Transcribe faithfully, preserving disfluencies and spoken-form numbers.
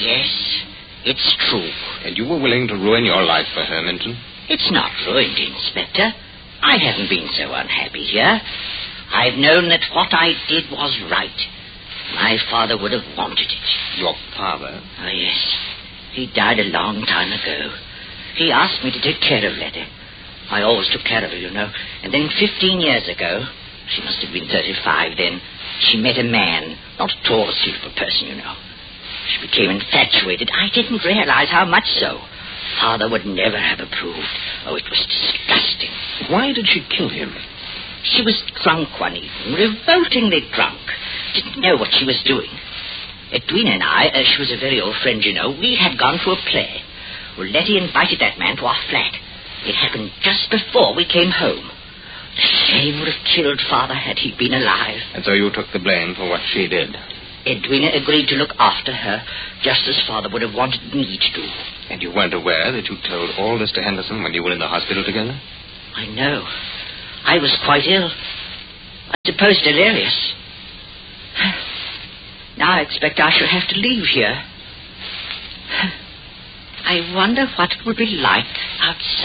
Yes, it's true. And you were willing to ruin your life for her, Minton? It's not ruined, Inspector. I haven't been so unhappy here. I've known that what I did was right. My father would have wanted it. Your father? Oh, yes. He died a long time ago. He asked me to take care of Letty. I always took care of her, you know. And then fifteen years ago, she must have been thirty-five then, she met a man, not a tall, suitable person, you know. She became infatuated. I didn't realize how much so. Father would never have approved. Oh, it was disgusting. Why did she kill him? She was drunk one evening, revoltingly drunk. Didn't know what she was doing. Edwina and I, uh, she was a very old friend, you know, we had gone to a play. Well, Letty invited that man to our flat. It happened just before we came home. The shame would have killed Father had he been alive. And so you took the blame for what she did? Edwina agreed to look after her, just as Father would have wanted me to do. And you weren't aware that you told all this to Henderson when you were in the hospital together? I know. I was quite ill. I suppose delirious. Now I expect I shall have to leave here. I wonder what it would be like outside.